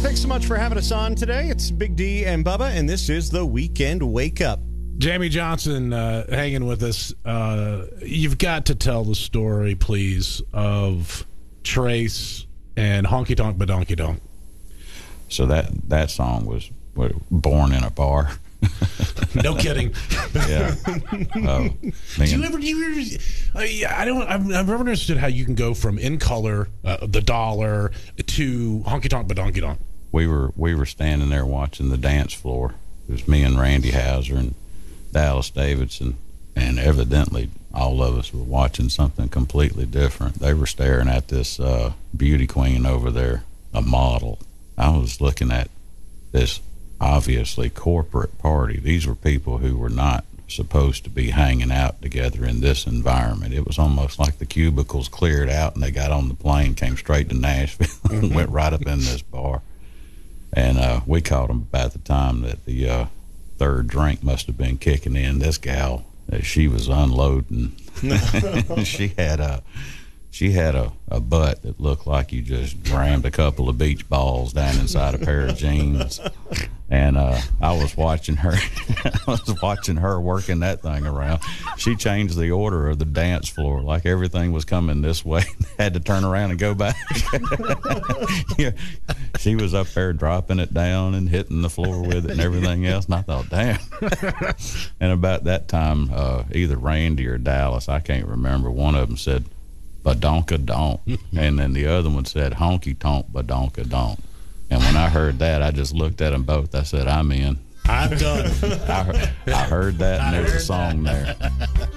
thanks so much for having us on today. It's Big D and Bubba, and this is the Weekend Wake Up. Jamie Johnson hanging with us. You've got to tell the story, please, of Trace and Honky Tonk Badonky Donk. So that song was born in a bar. No kidding. Yeah. I've never understood how you can go from In Color, The Dollar, to Honky Tonk Badonky Donk. We were standing there watching the dance floor. It was me and Randy Houser and Dallas Davidson, and evidently all of us were watching something completely different. They were staring at this beauty queen over there, a model. I was looking at this obviously corporate party. These were people who were not supposed to be hanging out together in this environment. It was almost like the cubicles cleared out and they got on the plane, came straight to Nashville, and went right up in this bar. And we caught them about the time that the third drink must have been kicking in. This gal, she was unloading. She had a butt that looked like you just rammed a couple of beach balls down inside a pair of jeans. And I was watching her. I was watching her working that thing around. She changed the order of the dance floor, like everything was coming this way. Had to turn around and go back. Yeah. She was up there dropping it down and hitting the floor with it and everything else. And I thought, damn. And about that time, either Randy or Dallas, I can't remember, one of them said, "Badonka donk," and then the other one said, "Honky tonk badonka donk." And when I heard that, I just looked at them both. I said, "I'm in." I'm done. I heard that, and there's a song there.